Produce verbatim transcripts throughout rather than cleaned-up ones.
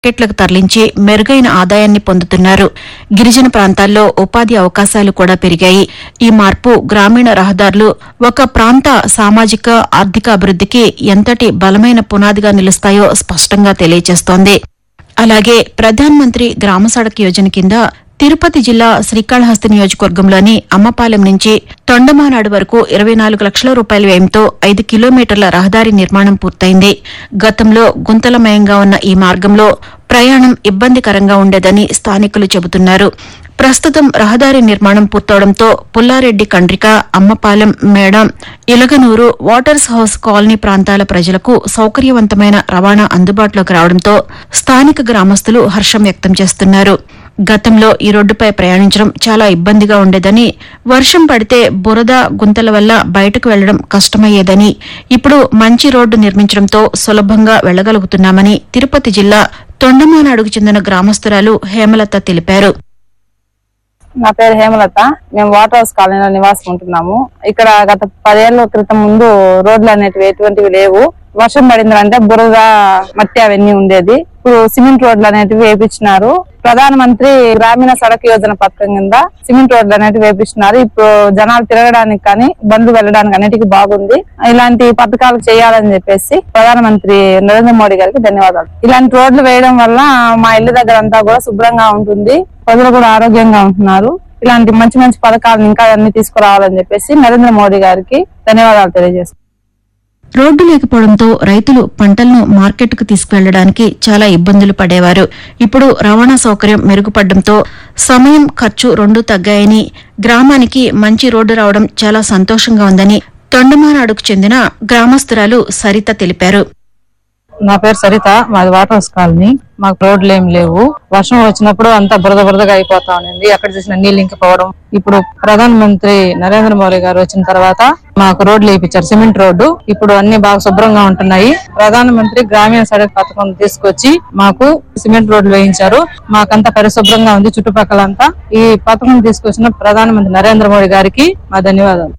మార్కెట్లకు తరలించి మెరుగైన ఆదాయాన్ని పొందుతున్నారు. గిరిజన ప్రాంతాల్లో ఉపాధి అవకాశాలు కూడా పెరిగాయి. ఈ మార్పు గ్రామీణ రహదారులు ఒక ప్రాంత సామాజిక ఆర్థిక అభివృద్ధికి ఎంతటి బలమైన పునాదిగా నిలుస్తాయో స్పష్టంగా తెలియజేస్తోంది. అలాగే ప్రధాన్ మంత్రి గ్రామ సడక్ యోజన కింద తిరుపతి జిల్లా శ్రీకాళహస్తి నియోజకవర్గంలోని అమ్మపాలెం నుంచి తొండమానాడు వరకు ఇరవై నాలుగు లక్షల రూపాయల వ్యయంతో ఐదు కిలోమీటర్ల రహదారి నిర్మాణం పూర్తయింది. గతంలో గుంతలమయంగా ఉన్న ఈ మార్గంలో ప్రయాణం ఇబ్బందికరంగా ఉండేదని స్థానికులు చెబుతున్నారు. ప్రస్తుతం రహదారి నిర్మాణం పూర్తవడంతో Pulla Reddy Kandrika, Ammapalem, madam, Ilaganuru, waters house colony ప్రాంతాల ప్రజలకు సౌకర్యవంతమైన రవాణా అందుబాటులోకి రావడంతో స్థానిక గ్రామస్తులు హర్షం వ్యక్తం చేస్తున్నారు. గతంలో ఈ రోడ్డుపై ప్రయాణించడం చాలా ఇబ్బందిగా ఉండేదని, వర్షం పడితే బురద, గుంతల వల్ల బయటకు వెళ్లడం కష్టమయ్యేదని, ఇప్పుడు మంచి రోడ్డు నిర్మించడంతో సులభంగా వెళ్లగలుగుతున్నామని తిరుపతి జిల్లా తొండమానాడుకు చెందిన గ్రామస్తురాలు హేమలత తెలిపారు. నా పేరు హేమలత. మేము వాటర్ హౌస్ కాలనీలో నివాసం ఉంటున్నాము. ఇక్కడ గత పదేళ్ల క్రితం ముందు రోడ్లు అనేటివి ఎటువంటివి లేవు. వర్షం పడిందంటే బురద, మట్టి అవన్నీ ఉండేది. ఇప్పుడు సిమెంట్ రోడ్లు అనేటివి వేపించినారు. ప్రధాన మంత్రి గ్రామీణ సడక్ యోజన పథకం కింద సిమెంట్ రోడ్లు అనేటివి వేపించినారు. ఇప్పుడు జనాలు తిరగడానికి కానీ బండ్లు వెళ్ళడానికి అన్నిటికీ బాగుంది. ఇలాంటి పథకాలు చేయాలని చెప్పేసి ప్రధాన మంత్రి నరేంద్ర మోడీ గారికి ధన్యవాదాలు. ఇలాంటి రోడ్లు వేయడం వల్ల మా ఇల్లు దగ్గర అంతా కూడా శుభ్రంగా ఉంటుంది, ప్రజలు కూడా ఆరోగ్యంగా ఉంటున్నారు. ఇలాంటి మంచి మంచి పథకాలను ఇంకా అన్ని తీసుకురావాలని చెప్పేసి నరేంద్ర మోడీ గారికి ధన్యవాదాలు తెలియజేస్తున్నాను. రోడ్డు లేకపోవడంతో రైతులు పంటలను మార్కెట్కు తీసుకువెళ్లడానికి చాలా ఇబ్బందులు పడేవారు. ఇప్పుడు రవాణా సౌకర్యం మెరుగుపడడంతో సమయం, ఖర్చు రెండూ తగ్గాయని, గ్రామానికి మంచి రోడ్డు రావడం చాలా సంతోషంగా ఉందని తొండమానాడుకు చెందిన గ్రామస్తురాలు సరిత తెలిపారు. నా పేరు సరిత. మాది వాటర్ హౌస్ కాలనీ. మాకు రోడ్లు ఏం లేవు. వర్షం వచ్చినప్పుడు అంతా బురద బురదగా అయిపోతా ఉంది. ఎక్కడ చూసిన నీళ్ళు ఇంకిపోవడం. ఇప్పుడు ప్రధాన మంత్రి నరేంద్ర మోడీ గారు వచ్చిన తర్వాత మాకు రోడ్లు వేయించారు, సిమెంట్ రోడ్డు. ఇప్పుడు అన్ని బాగా శుభ్రంగా ఉంటున్నాయి. ప్రధాన మంత్రి గ్రామీణ సడక్ పథకం తీసుకొచ్చి మాకు సిమెంట్ రోడ్లు వేయించారు. మాకంతా పరిశుభ్రంగా ఉంది చుట్టుపక్కలంతా. ఈ పథకం తీసుకొచ్చిన ప్రధాన మంత్రి నరేంద్ర మోడీ గారికి మా ధన్యవాదాలు.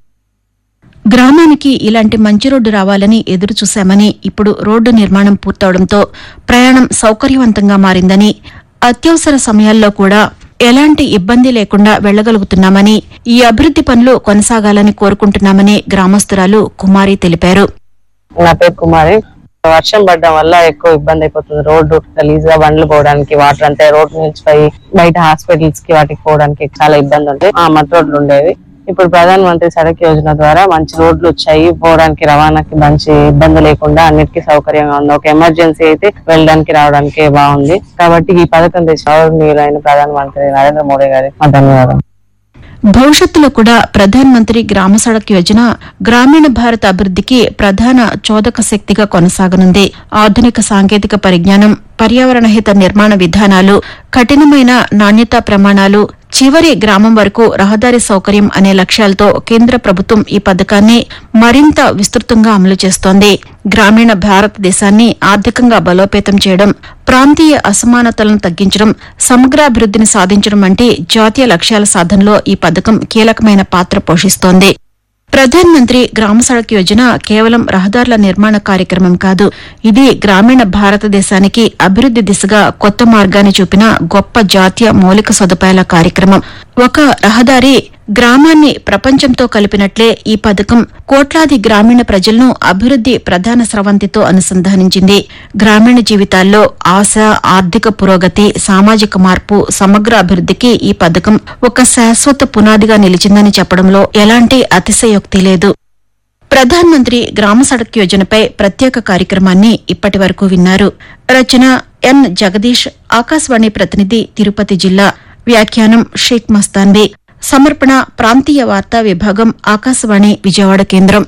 గ్రామానికి ఇలాంటి మంచి రోడ్డు రావాలని ఎదురు చూశామని, ఇప్పుడు రోడ్డు నిర్మాణం పూర్తవడంతో ప్రయాణం సౌకర్యవంతంగా మారిందని, అత్యవసర సమయాల్లో కూడా ఎలాంటి ఇబ్బంది లేకుండా వెళ్లగలుగుతున్నామని, ఈ అభివృద్ది పనులు కొనసాగాలని కోరుకుంటున్నామని గ్రామస్తురాలు కుమారి తెలిపారు. నా పేరు కుమారి. వర్షం పడడం వల్ల ఎక్కువ ఇబ్బంది అయిపోతుంది. రోడ్డు గలీజ్ గా బండ్లు పోవడానికి, వాటర్ అంతా రోడ్డు నిలిచిపోయి బయట హాస్పిటల్స్ కి వాటికి పోవడానికి చాలా ఇబ్బంది ఉంది. ఆ మట్టి రోడ్లు ఉండేవి. ఇప్పుడు ప్రధాన మంత్రి సడక్ యోజన ద్వారా మంచి రోడ్లు వచ్చాయి. పోవడానికి, రవాణాకి మంచి ఇబ్బంది లేకుండా అన్నిటికీ సౌకర్యంగా ఉంది. ఒక ఎమర్జెన్సీ అయితే వెళ్ళడానికి రావడానికి బాగుంది. కాబట్టి ఈ పథకం తెచ్చిన ప్రధాన మంత్రి నరేంద్ర మోడీ గారికి మా ధన్యవాదాలు. భవిష్యత్తులో కూడా ప్రధాన మంత్రి గ్రామ సడక్ యోజన గ్రామీణ భారత అభివృద్ధికి ప్రధాన చోదక శక్తిగా కొనసాగనుంది. ఆధునిక సాంకేతిక పరిజ్ఞానం, పర్యావరణ హిత నిర్మాణ విధానాలు, కఠినమైన నాణ్యతా ప్రమాణాలు, చివరి గ్రామం వరకు రహదారి సౌకర్యం అనే లక్ష్యాలతో కేంద్ర ప్రభుత్వం ఈ పథకాన్ని మరింత విస్తృతంగా అమలు చేస్తోంది. గ్రామీణ భారతదేశాన్ని ఆర్థికంగా బలోపేతం చేయడం, ప్రాంతీయ అసమానతలను తగ్గించడం, సమగ్రాభివృద్ధిని సాధించడం వంటి జాతీయ లక్ష్యాల సాధనలో ఈ పథకం కీలకమైన పాత్ర పోషిస్తోంది. ప్రధాన్ మంత్రి గ్రామ సడక్ యోజన కేవలం రహదారుల నిర్మాణ కార్యక్రమం కాదు. ఇది గ్రామీణ భారతదేశానికి అభివృద్ది దిశగా కొత్త మార్గాన్ని చూపిన గొప్ప జాతీయ మౌలిక సదుపాయాల కార్యక్రమం. ఒక రహదారి గ్రామాన్ని ప్రపంచంతో కలిపినట్లే ఈ పథకం కోట్లాది గ్రామీణ ప్రజలను అభివృద్ది ప్రధాన స్రవంతితో అనుసంధానించింది. గ్రామీణ జీవితాల్లో ఆశ, ఆర్థిక పురోగతి, సామాజిక మార్పు, సమగ్ర అభివృద్దికి ఈ పథకం ఒక శాశ్వత పునాదిగా నిలిచిందని చెప్పడంలో ఎలాంటి అతిశయోక్తి లేదు. ప్రధాన్ మంత్రి గ్రామ సడక్ యోజనపై ప్రత్యేక కార్యక్రమాన్ని ఇప్పటి వరకు విన్నారు. రచన ఎన్ జగదీష్, ఆకాశవాణి ప్రతినిధి, తిరుపతి జిల్లా. వ్యాఖ్యానం షేక్ మస్తాన్బీ. సమర్పణ ప్రాంతీయ వార్తా విభాగం, ఆకాశవాణి విజయవాడ కేంద్రం.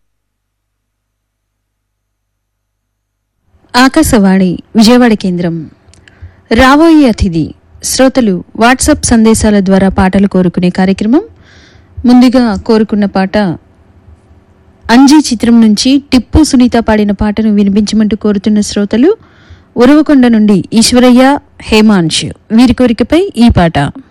ఆకాశవాణి విజయవాడ కేంద్రం. రాబోయే అతిథి శ్రోతలు వాట్సాప్ సందేశాల ద్వారా పాటలు కోరుకునే కార్యక్రమం. ముందుగా కోరుకున్న పాట అంజీ చిత్రం నుంచి టిప్పు సునీత పాడిన పాటను వినిపించమంటూ కోరుతున్న శ్రోతలు ఉరవకొండ నుండి ఈశ్వరయ్య, హేమాంశ్. వీరి కోరికపై ఈ పాట.